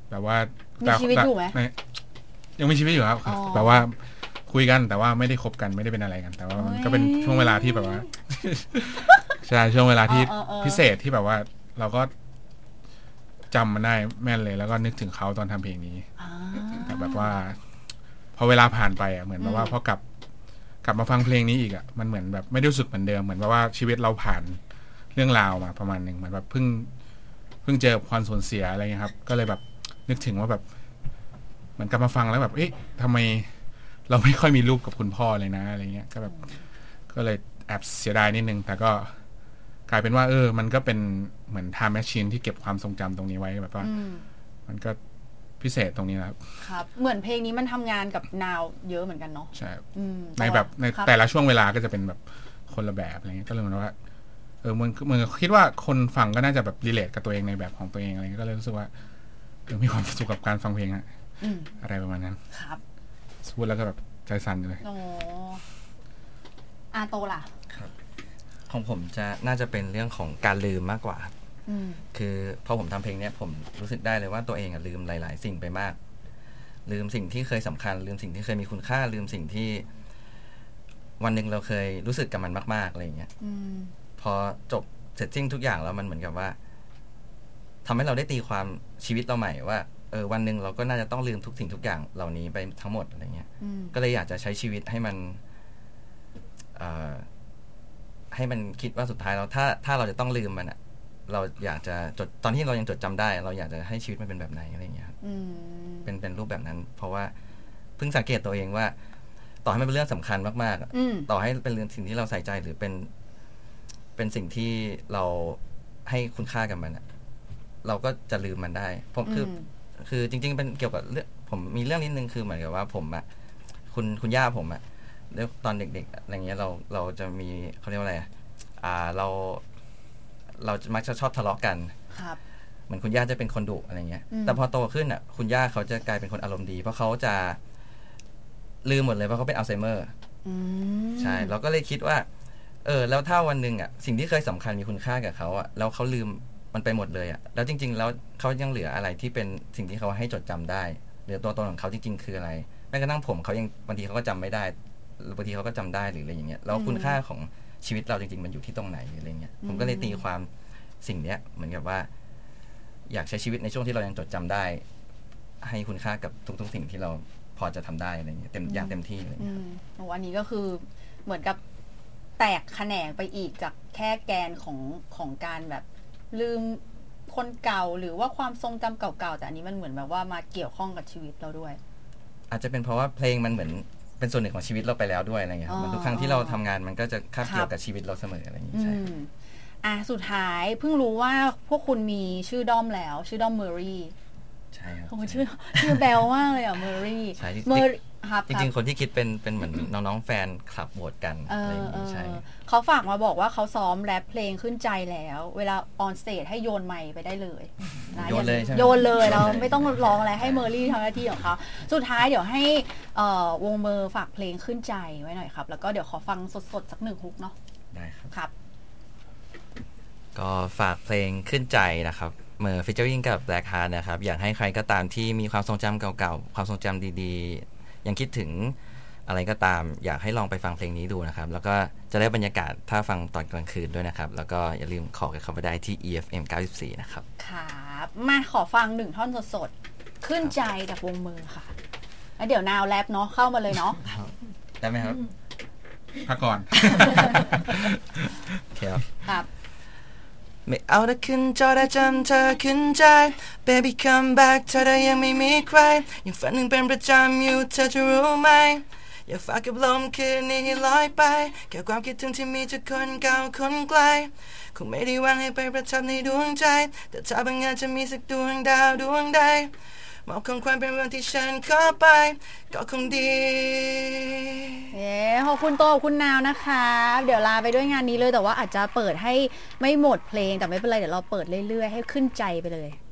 แบบว่ามีชีวิตอยู่ไหมยังมีชีวิตอยู่ครับแบบว่าคุยกันแต่ว่าไม่ได้คบกันไม่ได้เป็นอะไรกันแต่ว่ามันก็เป็นช่วงเวลาที่แบบว่าใช่ช่วงเวลาที่พิเศษที่แบบว่าเราก็จำมันได้แม่นเลยแล้วก็นึกถึงเขาตอนทำเพลงนี้แต่แบบว่าพอเวลาผ่านไปอ่ะเหมือนแบบว่าพอกลับมาฟังเพลงนี้อีกอ่ะมันเหมือนแบบไม่ได้รู้สึกเหมือนเดิมเหมือนแบบว่าชีวิตเราผ่านเรื่องราวมาประมาณนึงเหมือนแบบเพิ่งเจอความสูญเสียอะไรเงี้ยครับก็เลยแบบนึกถึงว่าแบบเหมือนกลับมาฟังแล้วแบบเอ๊ะทำไมเราไม่ค่อยมีรูปกับคุณพ่อเลยนะอะไรเงี้ยก็แบบก็เลยแอบเสียดายนิดนึงแต่ก็กลายเป็นว่ามันก็เป็นเหมือน time machine ที่เก็บความทรงจำตรงนี้ไว้แบบว่ามันก็พิเศษตรงนี้ครับเหมือนเพลงนี้มันทำงานกับนาวเยอะเหมือนกันเนาะใช่ในแบบในแต่ละช่วงเวลาก็จะเป็นแบบคนละแบบอะไรเงี้ยก็เลยเหมือนว่ามึงคิดว่าคนฟังก็น่าจะแบบรีเลทกับตัวเองในแบบของตัวเองอะไรเงี้ยก็เลยรู้สึกว่ามีความสุขกับการฟังเพลงอะไรประมาณนั้นครับพูดแล้วก็แบบใจสั่นเลยโตล่ะครับของผมน่าจะเป็นเรื่องของการลืมมากกว่าคือพอผมทำเพลงเนี้ยผมรู้สึกได้เลยว่าตัวเองลืมหลายๆสิ่งไปมากลืมสิ่งที่เคยสำคัญลืมสิ่งที่เคยมีคุณค่าลืมสิ่งที่วันหนึ่งเราเคยรู้สึกกับมันมากๆอะไรอย่างเงี้ยพอจบเสร็จสิ้นทุกอย่างแล้วมันเหมือนกับว่าทำให้เราได้ตีความชีวิตเราใหม่ว่าวันหนึ่งเราก็น่าจะต้องลืมทุกสิ่งทุกอย่างเหล่านี้ไปทั้งหมดอะไรเงี้ยก็เลยอยากจะใช้ชีวิตให้มันคิดว่าสุดท้ายเราถ้าเราจะต้องลืมมันอะเราอยากจะจดตอนที่เรายังจดจำได้เราอยากจะให้ชีวิตมันเป็นแบบไหนอะไรเงี้ยครับเป็นรูปแบบนั้นเพราะว่าเพิ่งสังเกตตัวเองว่าต่อให้มันเป็นเรื่องสำคัญมากๆต่อให้เป็นเรื่องสิ่งที่เราใส่ใจหรือเป็นสิ่งที่เราให้คุณค่ากับมันอะเราก็จะลืมมันได้ผมคือจริงๆเป็นเกี่ยวกับเรื่องผมมีเรื่องนิดนึงคือเหมือนกับว่าผมอะคุณย่าผมอะแล้วตอนเด็กๆอะไรเงี้ยเราจะมีเขาเรียกว่าอะไรเรามักจะชอบทะเลาะกันครับเหมือนคุณย่าจะเป็นคนดุอะไรเงี้ยแต่พอโตขึ้นอ่ะคุณย่าเขาจะกลายเป็นคนอารมณ์ดีเพราะเขาจะลืมหมดเลยเพราะเขาเป็นอัลไซเมอร์ใช่เราก็เลยคิดว่าแล้วถ้าวันหนึ่งอ่ะสิ่งที่เคยสำคัญมีคุณค่ากับเขาอ่ะแล้วเขาลืมมันไปหมดเลยอ่ะแล้วจริงๆแล้วเขายังเหลืออะไรที่เป็นสิ่งที่เขาให้จดจำได้เหลือตัวตนของเขาจริงๆคืออะไรแม้กระทั่งผมเขายังบางทีเขาก็จำไม่ได้บางทีเขาก็จำได้หรืออะไรอย่างเงี้ยแล้วคุณค่าของชีวิตเราจริงๆมันอยู่ที่ตรงไหนอะไรเงี้ยผมก็เลยตีความสิ่งเนี้ยเหมือนกับว่าอยากใช้ชีวิตในช่วงที่เรายังจดจำได้ให้คุณค่ากับทุกๆสิ่งที่เราพอจะทำได้อะไรเงี้ยอย่างเต็มที่อะไรเงี้ยอันนี้ก็คือเหมือนกับแตกแขนงไปอีกจากแค่แกนของการแบบลืมคนเก่าหรือว่าความทรงจำเก่าๆแต่อันนี้มันเหมือนแบบว่ามาเกี่ยวข้องกับชีวิตเราด้วยอาจจะเป็นเพราะว่าเพลงมันเหมือนเป็นส่วนหนึ่งของชีวิตเราไปแล้วด้วยอะไรเงี้ยมันทุกครั้งที่เราทำงานมันก็จะคาบเกี่ยวกับชีวิตเราเสมออะไรอย่างนี้ใช่สุดท้ายเพิ่งรู้ว่าพวกคุณมีชื่อด้อมแล้วชื่อด้อมเมอรี่ใช่ครับชื่อแบลมากเลยอ่ะเมอรี่ใช่จริงๆคนที่คิดเป็นเหมือนน้องๆแฟนคลับโหวตกันอะไรอย่างนี้ใช่เขาฝากมาบอกว่าเขาซ้อมแรปเพลงขึ้นใจแล้วเวลาออนสเตจให้โยนไมค์ไปได้เลยโยนเลยใช่ไหมโยนเลยเราไม่ต้องร้องอะไรให้เมอรี่ทำหน้าที่ของเขาสุดท้ายเดี๋ยวให้วงเมอร์ฝากเพลงขึ้นใจไว้หน่อยครับแล้วก็เดี๋ยวขอฟังสดๆสัก1 ฮุกเนาะได้ครับครับก็ฝากเพลงขึ้นใจนะครับเมอร์ฟีเจอริ่งกับแบล็คฮาร์ทนะครับอยากให้ใครก็ตามที่มีความทรงจำเก่าๆความทรงจำดีๆยังคิดถึงอะไรก็ตามอยากให้ลองไปฟังเพลงนี้ดูนะครับแล้วก็จะได้บรรยากาศถ้าฟังตอนกลางคืนด้วยนะครับแล้วก็อย่าลืมขอกันเข้าไปได้ที่ EFM 94นะครับครับมาขอฟัง1 ท่อนสดๆขึ้นใจจากวงเมอร์ค่ะแล้วเดี๋ยวนาวแรปเนาะเข้ามาเลยเนาะได้ไหมครับพักก่อนครับไม่เอาแต่ขึ้นจอได้จำเธอขึ้นใจ Baby come back เธอได้ยังไม่มีใครยังฝันถึงเป็นประจำอยู่เธอจะรู้ไหมอยากฝากกับลมคืนนี้ให้ลอยไปแค่ความคิดถึงที่มีจากคนเก่าคนไกลคงไม่ได้หวังให้ไปประทับในดวงใจแต่ถ้าบางงานจะมีสักดวงดาวดวงใดมอบของขวัญเป็นเรื่องที่ฉันขอไปก็คงดีขอบคุณโตขอบคุณนาวนะคะเดี๋ยวลาไปด้วยงานนี้เลยแต่ว่าอาจจะเปิดให้ไม่หมดเพลงแต่ไม่เป็นไรเดี๋ยวเราเปิดเรื่อยๆให้ขึ้นใจไปเลย